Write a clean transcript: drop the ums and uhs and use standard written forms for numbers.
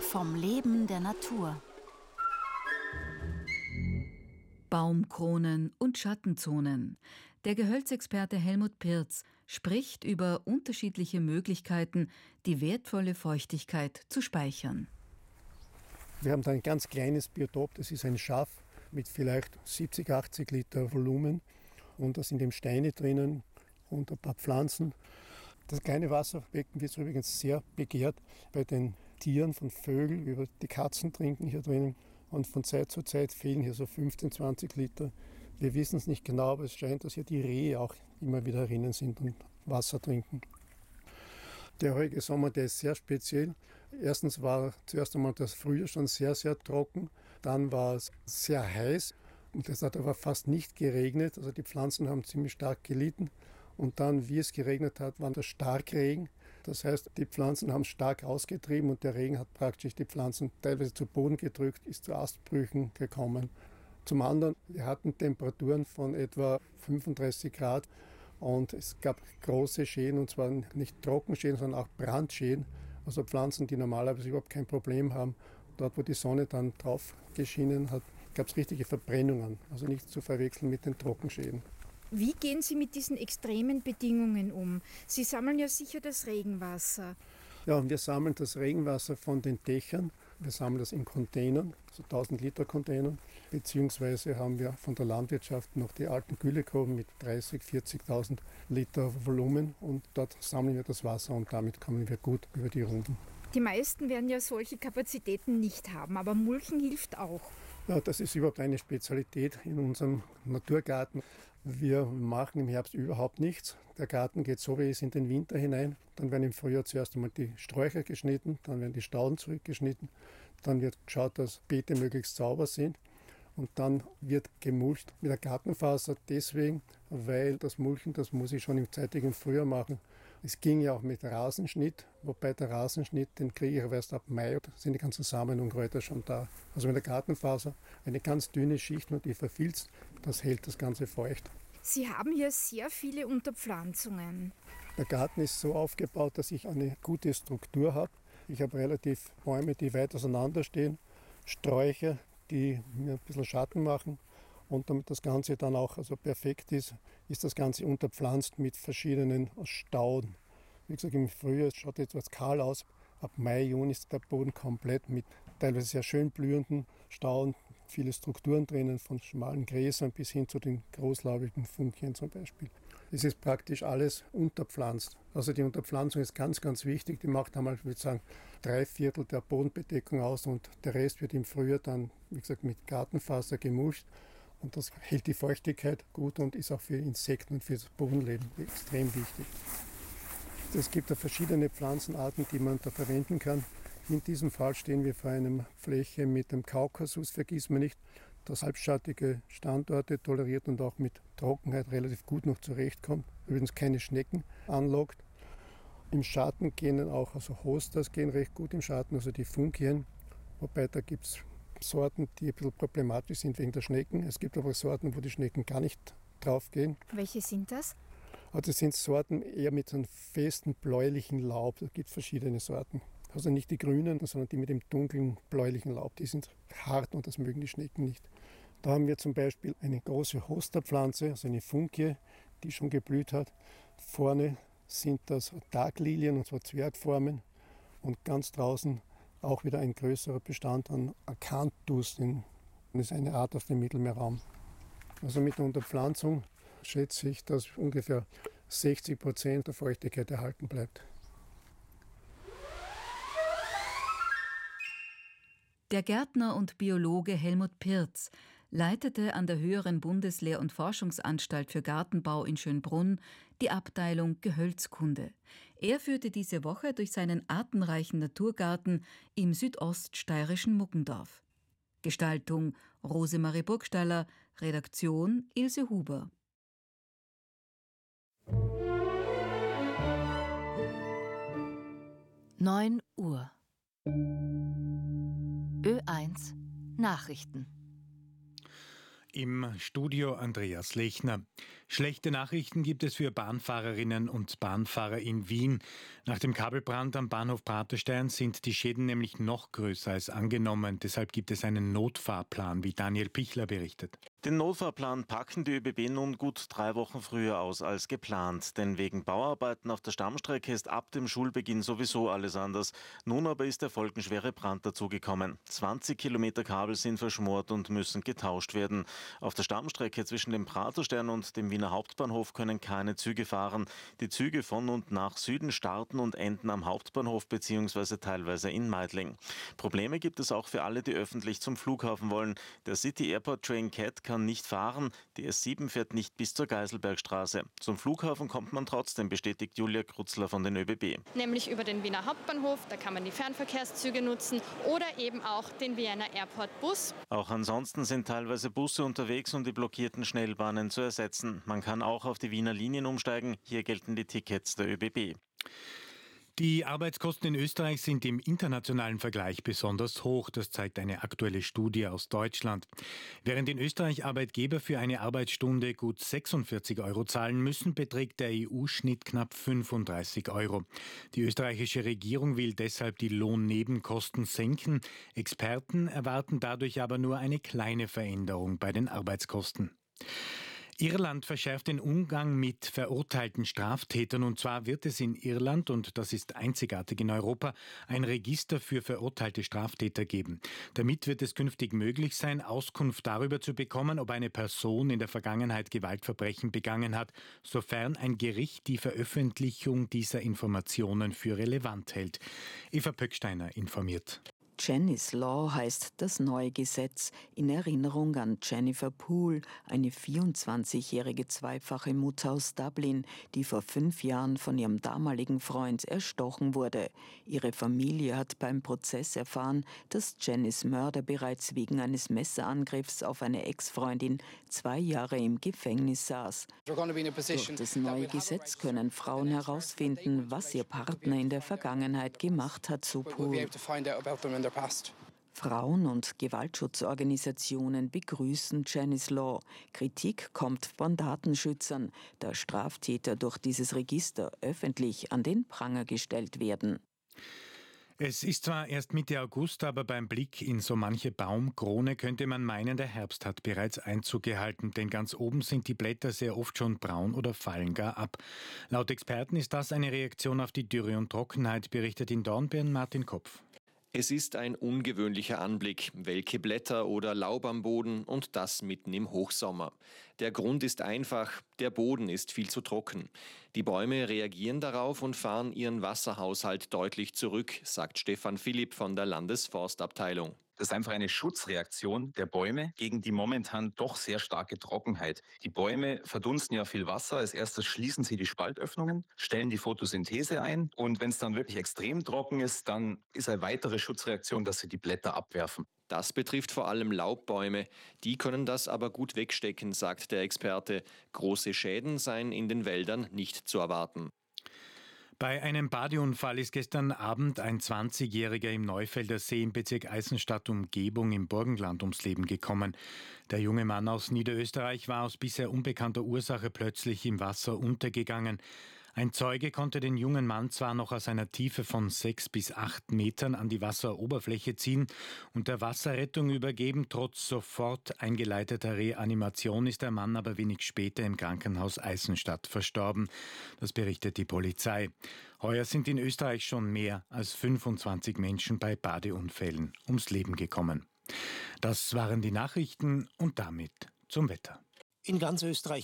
vom Leben der Natur. Baumkronen und Schattenzonen. Der Gehölzexperte Helmut Pirz spricht über unterschiedliche Möglichkeiten, die wertvolle Feuchtigkeit zu speichern. Wir haben da ein ganz kleines Biotop, das ist ein Schaf mit vielleicht 70, 80 Liter Volumen. Und da sind eben Steine drinnen und ein paar Pflanzen. Das kleine Wasserbecken wird übrigens sehr begehrt bei den Tieren, von Vögeln über die Katzen trinken hier drinnen. Und von Zeit zu Zeit fehlen hier so 15, 20 Liter. Wir wissen es nicht genau, aber es scheint, dass hier die Rehe auch immer wieder drinnen sind und Wasser trinken. Der heutige Sommer, der ist sehr speziell. Erstens war zuerst einmal das Frühjahr schon sehr, sehr trocken. Dann war es sehr heiß und es hat aber fast nicht geregnet. Also die Pflanzen haben ziemlich stark gelitten. Und dann, wie es geregnet hat, war das Starkregen. Das heißt, die Pflanzen haben stark ausgetrieben und der Regen hat praktisch die Pflanzen teilweise zu Boden gedrückt, ist zu Astbrüchen gekommen. Zum anderen, wir hatten Temperaturen von etwa 35 Grad und es gab große Schäden, und zwar nicht Trockenschäden, sondern auch Brandschäden. Also Pflanzen, die normalerweise überhaupt kein Problem haben. Dort, wo die Sonne dann drauf geschienen hat, gab es richtige Verbrennungen. Also nicht zu verwechseln mit den Trockenschäden. Wie gehen Sie mit diesen extremen Bedingungen um? Sie sammeln ja sicher das Regenwasser. Ja, und wir sammeln das Regenwasser von den Dächern. Wir sammeln das in Containern, so 1000 Liter Containern. Beziehungsweise haben wir von der Landwirtschaft noch die alten Güllekroben mit 30.000, 40.000 Liter Volumen. Und dort sammeln wir das Wasser und damit kommen wir gut über die Runden. Die meisten werden ja solche Kapazitäten nicht haben, aber Mulchen hilft auch. Ja, das ist überhaupt eine Spezialität in unserem Naturgarten. Wir machen im Herbst überhaupt nichts. Der Garten geht so wie es in den Winter hinein. Dann werden im Frühjahr zuerst einmal die Sträucher geschnitten, dann werden die Stauden zurückgeschnitten. Dann wird geschaut, dass Beete möglichst sauber sind. Und dann wird gemulcht mit der Gartenfaser deswegen, weil das Mulchen, das muss ich schon im zeitigen Frühjahr machen. Es ging ja auch mit Rasenschnitt, wobei der Rasenschnitt, den kriege ich aber erst ab Mai, da sind die ganzen Samen und Kräuter schon da. Also mit der Gartenfaser eine ganz dünne Schicht, nur die verfilzt, das hält das Ganze feucht. Sie haben hier sehr viele Unterpflanzungen. Der Garten ist so aufgebaut, dass ich eine gute Struktur habe. Ich habe relativ Bäume, die weit auseinander stehen, Sträucher, die mir ein bisschen Schatten machen. Und damit das Ganze dann auch also perfekt ist, ist das Ganze unterpflanzt mit verschiedenen Stauden. Wie gesagt, im Frühjahr schaut etwas kahl aus. Ab Mai, Juni ist der Boden komplett mit teilweise sehr schön blühenden Stauden, viele Strukturen drinnen, von schmalen Gräsern bis hin zu den großlaubigen Funkien zum Beispiel. Es ist praktisch alles unterpflanzt. Also die Unterpflanzung ist ganz, ganz wichtig. Die macht einmal, ich würde sagen, 3/4 der Bodenbedeckung aus und der Rest wird im Frühjahr dann, wie gesagt, mit Gartenfaser gemulcht. Und das hält die Feuchtigkeit gut und ist auch für Insekten und für das Bodenleben extrem wichtig. Es gibt da verschiedene Pflanzenarten, die man da verwenden kann. In diesem Fall stehen wir vor einer Fläche mit dem Kaukasus, vergiss man nicht, das halbschattige Standorte toleriert und auch mit Trockenheit relativ gut noch zurechtkommt. Übrigens keine Schnecken anlockt. Im Schatten gehen auch, also Hostas gehen recht gut im Schatten, also die Funkien, wobei da gibt es Sorten, die ein bisschen problematisch sind wegen der Schnecken. Es gibt aber Sorten, wo die Schnecken gar nicht drauf gehen. Welche sind das? Also das sind Sorten eher mit so einem festen bläulichen Laub. Da gibt es verschiedene Sorten. Also nicht die grünen, sondern die mit dem dunklen bläulichen Laub. Die sind hart und das mögen die Schnecken nicht. Da haben wir zum Beispiel eine große Hosterpflanze, also eine Funkie, die schon geblüht hat. Vorne sind das Taglilien, und zwar Zwergformen. Und ganz draußen auch wieder ein größerer Bestand an Acanthus, das ist eine Art aus dem Mittelmeerraum. Also mit der Unterpflanzung schätze ich, dass ungefähr 60% der Feuchtigkeit erhalten bleibt. Der Gärtner und Biologe Helmut Pirz leitete an der Höheren Bundeslehr- und Forschungsanstalt für Gartenbau in Schönbrunn die Abteilung Gehölzkunde. Er führte diese Woche durch seinen artenreichen Naturgarten im südoststeirischen Muckendorf. Gestaltung Rosemarie Burgstaller, Redaktion Ilse Huber. Neun Uhr. Ö1 Nachrichten. Im Studio Andreas Lechner. Schlechte Nachrichten gibt es für Bahnfahrerinnen und Bahnfahrer in Wien. Nach dem Kabelbrand am Bahnhof Praterstein sind die Schäden nämlich noch größer als angenommen. Deshalb gibt es einen Notfahrplan, wie Daniel Pichler berichtet. Den Notfahrplan packen die ÖBB nun gut 3 Wochen früher aus als geplant. Denn wegen Bauarbeiten auf der Stammstrecke ist ab dem Schulbeginn sowieso alles anders. Nun aber ist der folgenschwere Brand dazugekommen. 20 Kilometer Kabel sind verschmort und müssen getauscht werden. Auf der Stammstrecke zwischen dem Praterstern und dem Wiener Hauptbahnhof können keine Züge fahren. Die Züge von und nach Süden starten und enden am Hauptbahnhof bzw. teilweise in Meidling. Probleme gibt es auch für alle, die öffentlich zum Flughafen wollen. Der City Airport Train CAT kann nicht fahren. Die S7 fährt nicht bis zur Geiselbergstraße. Zum Flughafen kommt man trotzdem, bestätigt Julia Krutzler von den ÖBB. Nämlich über den Wiener Hauptbahnhof, da kann man die Fernverkehrszüge nutzen oder eben auch den Vienna Airport Bus. Auch ansonsten sind teilweise Busse unterwegs, um die blockierten Schnellbahnen zu ersetzen. Man kann auch auf die Wiener Linien umsteigen. Hier gelten die Tickets der ÖBB. Die Arbeitskosten in Österreich sind im internationalen Vergleich besonders hoch. Das zeigt eine aktuelle Studie aus Deutschland. Während in Österreich Arbeitgeber für eine Arbeitsstunde gut 46 € zahlen müssen, beträgt der EU-Schnitt knapp 35 €. Die österreichische Regierung will deshalb die Lohnnebenkosten senken. Experten erwarten dadurch aber nur eine kleine Veränderung bei den Arbeitskosten. Irland verschärft den Umgang mit verurteilten Straftätern, und zwar wird es in Irland, und das ist einzigartig in Europa, ein Register für verurteilte Straftäter geben. Damit wird es künftig möglich sein, Auskunft darüber zu bekommen, ob eine Person in der Vergangenheit Gewaltverbrechen begangen hat, sofern ein Gericht die Veröffentlichung dieser Informationen für relevant hält. Eva Pöcksteiner informiert. Jenny's Law heißt das neue Gesetz, in Erinnerung an Jennifer Poole, eine 24-jährige zweifache Mutter aus Dublin, die vor 5 Jahren von ihrem damaligen Freund erstochen wurde. Ihre Familie hat beim Prozess erfahren, dass Jennys Mörder bereits wegen eines Messerangriffs auf eine Ex-Freundin 2 Jahre im Gefängnis saß. Durch das neue Gesetz können Frauen herausfinden, was ihr Partner in der Vergangenheit gemacht hat, so Poole. Frauen- und Gewaltschutzorganisationen begrüßen Jenny's Law. Kritik kommt von Datenschützern, da Straftäter durch dieses Register öffentlich an den Pranger gestellt werden. Es ist zwar erst Mitte August, aber beim Blick in so manche Baumkrone könnte man meinen, der Herbst hat bereits Einzug gehalten, denn ganz oben sind die Blätter sehr oft schon braun oder fallen gar ab. Laut Experten ist das eine Reaktion auf die Dürre und Trockenheit, berichtet in Dornbirn Martin Kopf. Es ist ein ungewöhnlicher Anblick, welke Blätter oder Laub am Boden, und das mitten im Hochsommer. Der Grund ist einfach, der Boden ist viel zu trocken. Die Bäume reagieren darauf und fahren ihren Wasserhaushalt deutlich zurück, sagt Stefan Philipp von der Landesforstabteilung. Das ist einfach eine Schutzreaktion der Bäume gegen die momentan doch sehr starke Trockenheit. Die Bäume verdunsten ja viel Wasser. Als erstes schließen sie die Spaltöffnungen, stellen die Photosynthese ein. Und wenn es dann wirklich extrem trocken ist, dann ist eine weitere Schutzreaktion, dass sie die Blätter abwerfen. Das betrifft vor allem Laubbäume. Die können das aber gut wegstecken, sagt der Experte. Große Schäden seien in den Wäldern nicht zu erwarten. Bei einem Badeunfall ist gestern Abend ein 20-Jähriger im Neufelder See im Bezirk Eisenstadt-Umgebung im Burgenland ums Leben gekommen. Der junge Mann aus Niederösterreich war aus bisher unbekannter Ursache plötzlich im Wasser untergegangen. Ein Zeuge konnte den jungen Mann zwar noch aus einer Tiefe von 6 bis 8 Metern an die Wasseroberfläche ziehen und der Wasserrettung übergeben. Trotz sofort eingeleiteter Reanimation ist der Mann aber wenig später im Krankenhaus Eisenstadt verstorben. Das berichtet die Polizei. Heuer sind in Österreich schon mehr als 25 Menschen bei Badeunfällen ums Leben gekommen. Das waren die Nachrichten und damit zum Wetter. In ganz Österreich